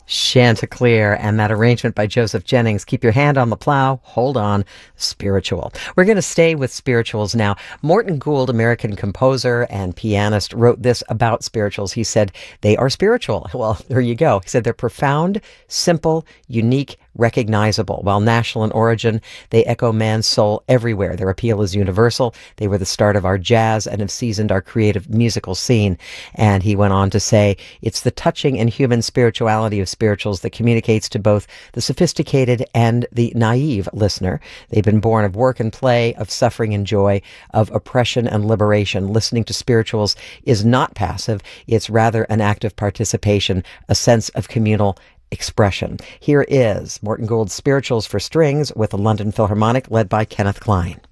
Chanticleer, and that arrangement by Joseph Jennings. Keep your hand on the plow, hold on, spiritual. We're going to stay with spirituals now. Morton Gould, American composer and pianist, wrote this about spirituals. He said, they are spiritual. Well, there you go. He said they're profound, simple, unique, recognizable. While national in origin, they echo man's soul everywhere. Their appeal is universal. They were the start of our jazz and have seasoned our creative musical scene. And he went on to say, it's the touching and human spirituality of spirituals that communicates to both the sophisticated and the naive listener. They've been born of work and play, of suffering and joy, of oppression and liberation. Listening to spirituals is not passive. It's rather an active participation, a sense of communal expression. Here is Morton Gould's Spirituals for Strings with the London Philharmonic, led by Kenneth Klein.